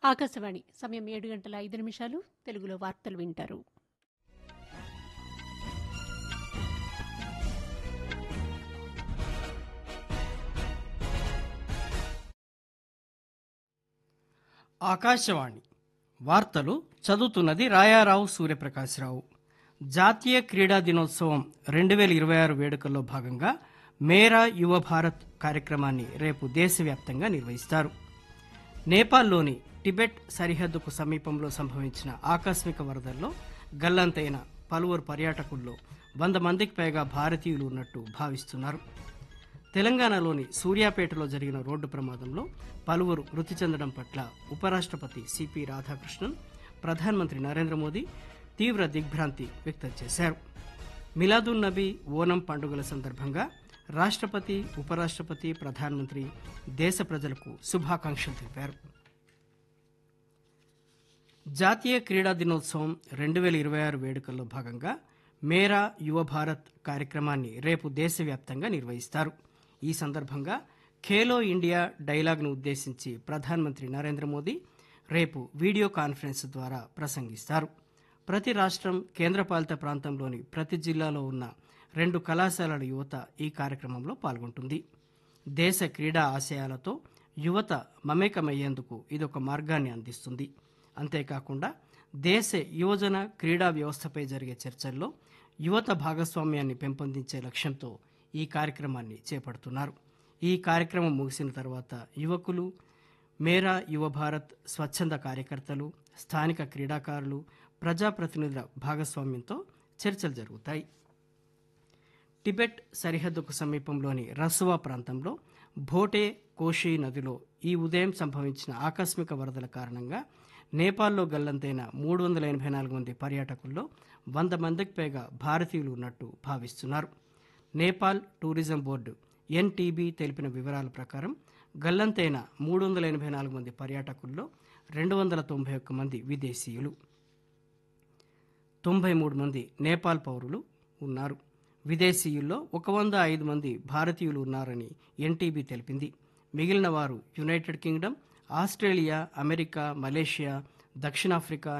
ఆకాశవాణి సమయం 7 గంటల 5 నిమిషాలు. తెలుగులో వార్తలు వింటారు. ఆకాశవాణి వార్తలు చదువుతున్నది రాయారావు సూర్యప్రకాశ్రావు. జాతీయ క్రీడా దినోత్సవం 2026 వేడుకల్లో భాగంగా మేరా యువ భారత్ కార్యక్రమాన్ని రేపు దేశవ్యాప్తంగా నిర్వహిస్తారు. నేపాల్లోని టిబెట్ సరిహద్దుకు సమీపంలో సంభవించిన ఆకస్మిక వరదల్లో గల్లంతైన పలువురు పర్యాటకుల్లో 100 మందికి పైగా భారతీయులు ఉన్నట్టు భావిస్తున్నారు. తెలంగాణలోని సూర్యాపేటలో జరిగిన రోడ్డు ప్రమాదంలో పలువురు మృతి చెందడం పట్ల ఉపరాష్ట్రపతి సిపి రాధాకృష్ణన్, ప్రధానమంత్రి నరేంద్ర మోదీ తీవ్ర దిగ్భ్రాంతి వ్యక్తం చేశారు. మిలాదున్ నబీ, ఓనం పండుగల సందర్భంగా రాష్ట్రపతి, ఉపరాష్ట్రపతి, ప్రధానమంత్రి దేశ ప్రజలకు శుభాకాంక్షలు తెలిపారు. జాతీయ క్రీడా దినోత్సవం 2026 వేడుకల్లో భాగంగా మేరా యువ భారత్ కార్యక్రమాన్ని రేపు దేశవ్యాప్తంగా నిర్వహిస్తారు. ఈ సందర్భంగా ఖేలో ఇండియా డైలాగ్ను ఉద్దేశించి ప్రధానమంత్రి నరేంద్ర మోదీ రేపు వీడియో కాన్ఫరెన్స్ ద్వారా ప్రసంగిస్తారు. ప్రతి రాష్ట్రం, కేంద్రపాలిత ప్రాంతంలోని ప్రతి జిల్లాలో ఉన్న 2 కళాశాలల యువత ఈ కార్యక్రమంలో పాల్గొంటుంది. దేశ క్రీడా ఆశయాలతో యువత మమేకమయ్యేందుకు ఇదొక మార్గాన్ని అందిస్తుంది. అంతేకాకుండా దేశ యువజన క్రీడా వ్యవస్థపై జరిగే చర్చల్లో యువత భాగస్వామ్యాన్ని పెంపొందించే లక్ష్యంతో ఈ కార్యక్రమాన్ని చేపడుతున్నారు. ఈ కార్యక్రమం ముగిసిన తర్వాత యువకులు, మేరా యువ భారత్ స్వచ్ఛంద కార్యకర్తలు, స్థానిక క్రీడాకారులు, ప్రజాప్రతినిధుల భాగస్వామ్యంతో చర్చలు జరుగుతాయి. టిబెట్ సరిహద్దుకు సమీపంలోని రసువా ప్రాంతంలో భోటే కోషి నదిలో ఈ ఉదయం సంభవించిన ఆకస్మిక వరదల కారణంగా నేపాల్లో గల్లంతైన 384 మంది పర్యాటకుల్లో 100 మందికి పైగా భారతీయులు ఉన్నట్టు భావిస్తున్నారు. నేపాల్ టూరిజం బోర్డు ఎన్టీబీ తెలిపిన వివరాల ప్రకారం గల్లంతైన 384 మంది పర్యాటకుల్లో 291 మంది విదేశీయులు, 93 మంది నేపాల్ పౌరులు ఉన్నారు. విదేశీయుల్లో 105 మంది భారతీయులు ఉన్నారని ఎన్టీబీ తెలిపింది. మిగిలిన వారు United Kingdom, Australia, America, Malaysia, దక్షిణాఫ్రికా,